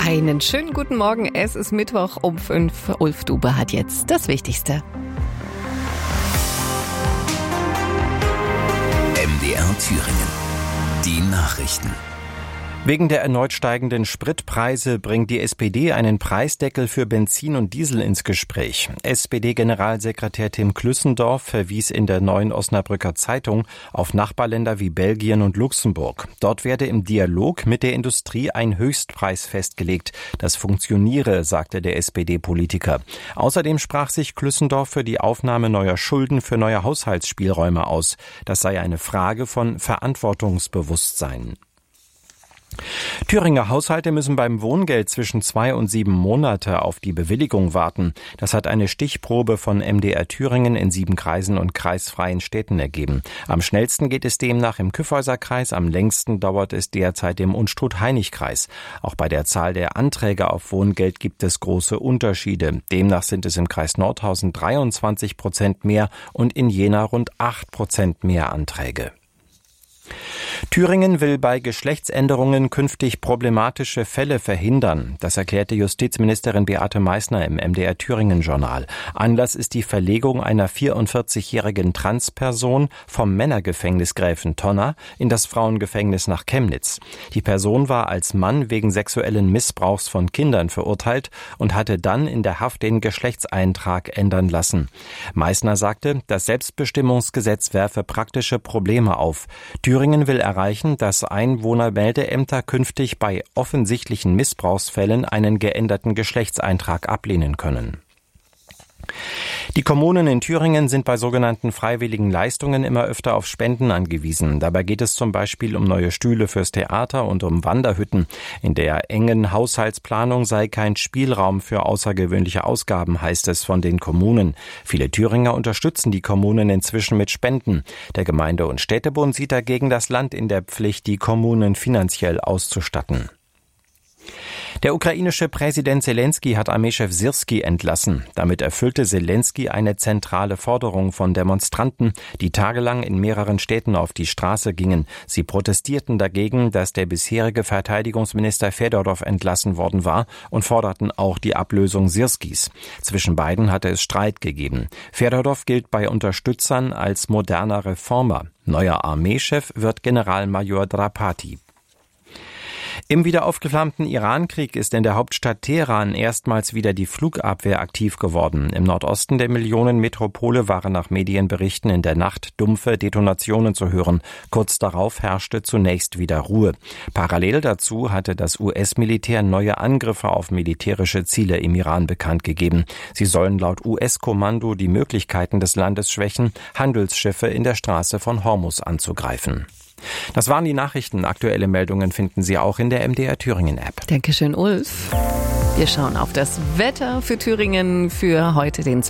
Einen schönen guten Morgen. Es ist Mittwoch um 5. Ulf Dube hat jetzt das Wichtigste. MDR Thüringen. Die Nachrichten. Wegen der erneut steigenden Spritpreise bringt die SPD einen Preisdeckel für Benzin und Diesel ins Gespräch. SPD-Generalsekretär Tim Klüssendorf verwies in der Neuen Osnabrücker Zeitung auf Nachbarländer wie Belgien und Luxemburg. Dort werde im Dialog mit der Industrie ein Höchstpreis festgelegt. Das funktioniere, sagte der SPD-Politiker. Außerdem sprach sich Klüssendorf für die Aufnahme neuer Schulden für neue Haushaltsspielräume aus. Das sei eine Frage von Verantwortungsbewusstsein. Thüringer Haushalte müssen beim Wohngeld zwischen 2 und 7 Monate auf die Bewilligung warten. Das hat eine Stichprobe von MDR Thüringen in 7 Kreisen und kreisfreien Städten ergeben. Am schnellsten geht es demnach im Kyffhäuser-Kreis, am längsten dauert es derzeit im Unstrut-Hainich-Kreis. Auch bei der Zahl der Anträge auf Wohngeld gibt es große Unterschiede. Demnach sind es im Kreis Nordhausen 23% mehr und in Jena rund 8% mehr Anträge. Thüringen will bei Geschlechtsänderungen künftig problematische Fälle verhindern. Das erklärte Justizministerin Beate Meißner im MDR Thüringen-Journal. Anlass ist die Verlegung einer 44-jährigen Transperson vom Männergefängnis Gräfentonner in das Frauengefängnis nach Chemnitz. Die Person war als Mann wegen sexuellen Missbrauchs von Kindern verurteilt und hatte dann in der Haft den Geschlechtseintrag ändern lassen. Meißner sagte, das Selbstbestimmungsgesetz werfe praktische Probleme auf. Thüringen will erreichen, dass Einwohnermeldeämter künftig bei offensichtlichen Missbrauchsfällen einen geänderten Geschlechtseintrag ablehnen können. Die Kommunen in Thüringen sind bei sogenannten freiwilligen Leistungen immer öfter auf Spenden angewiesen. Dabei geht es zum Beispiel um neue Stühle fürs Theater und um Wanderhütten. In der engen Haushaltsplanung sei kein Spielraum für außergewöhnliche Ausgaben, heißt es von den Kommunen. Viele Thüringer unterstützen die Kommunen inzwischen mit Spenden. Der Gemeinde- und Städtebund sieht dagegen das Land in der Pflicht, die Kommunen finanziell auszustatten. Der ukrainische Präsident Selenskyj hat Armeechef Syrskij entlassen. Damit erfüllte Selenskyj eine zentrale Forderung von Demonstranten, die tagelang in mehreren Städten auf die Straße gingen. Sie protestierten dagegen, dass der bisherige Verteidigungsminister Fedorov entlassen worden war und forderten auch die Ablösung Syrskijs. Zwischen beiden hatte es Streit gegeben. Fedorov gilt bei Unterstützern als moderner Reformer. Neuer Armeechef wird Generalmajor Drapati. Im wieder aufgeflammten Iran-Krieg ist in der Hauptstadt Teheran erstmals wieder die Flugabwehr aktiv geworden. Im Nordosten der Millionenmetropole waren nach Medienberichten in der Nacht dumpfe Detonationen zu hören. Kurz darauf herrschte zunächst wieder Ruhe. Parallel dazu hatte das US-Militär neue Angriffe auf militärische Ziele im Iran bekannt gegeben. Sie sollen laut US-Kommando die Möglichkeiten des Landes schwächen, Handelsschiffe in der Straße von Hormuz anzugreifen. Das waren die Nachrichten. Aktuelle Meldungen finden Sie auch in der MDR Thüringen App. Dankeschön, Ulf. Wir schauen auf das Wetter für Thüringen für heute, den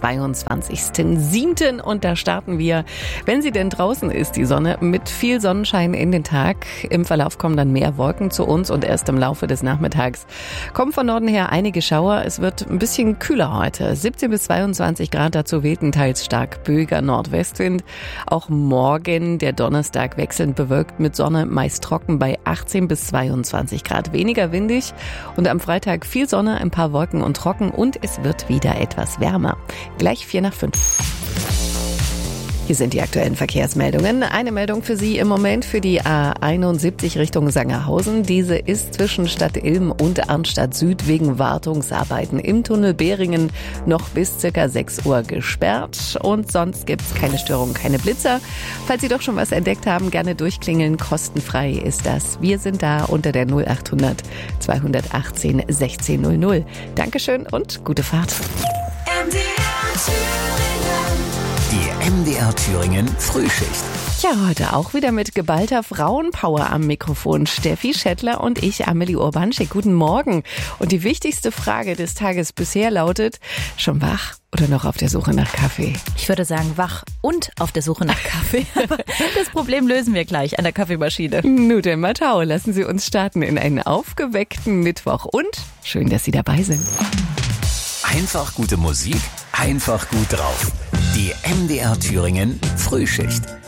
22.07. Und da starten wir, wenn sie denn draußen ist, die Sonne, mit viel Sonnenschein in den Tag. Im Verlauf kommen dann mehr Wolken zu uns und erst im Laufe des Nachmittags kommen von Norden her einige Schauer. Es wird ein bisschen kühler heute. 17 bis 22 Grad, dazu weht ein teils stark böiger Nordwestwind. Auch morgen, der Donnerstag, wechselnd bewölkt mit Sonne, meist trocken bei 18 bis 22 Grad. Weniger windig und am Freitag viel Sonne, ein paar Wolken und trocken und es wird wieder etwas wärmer. Gleich 4:05. Hier sind die aktuellen Verkehrsmeldungen. Eine Meldung für Sie im Moment für die A71 Richtung Sangerhausen. Diese ist zwischen Stadt Ilm und Arnstadt Süd wegen Wartungsarbeiten im Tunnel Behringen noch bis ca. 6 Uhr gesperrt. Und sonst gibt es keine Störungen, keine Blitzer. Falls Sie doch schon was entdeckt haben, gerne durchklingeln. Kostenfrei ist das. Wir sind da unter der 0800 218 1600. Dankeschön und gute Fahrt. Die MDR Thüringen Frühschicht. Ja, heute auch wieder mit geballter Frauenpower am Mikrofon. Steffi Schettler und ich, Amelie Urbanschik. Guten Morgen. Und die wichtigste Frage des Tages bisher lautet, schon wach oder noch auf der Suche nach Kaffee? Ich würde sagen wach und auf der Suche nach Kaffee. Aber das Problem lösen wir gleich an der Kaffeemaschine. Nute Matau, lassen Sie uns starten in einen aufgeweckten Mittwoch. Und schön, dass Sie dabei sind. Einfach gute Musik, einfach gut drauf. Die MDR Thüringen Frühschicht.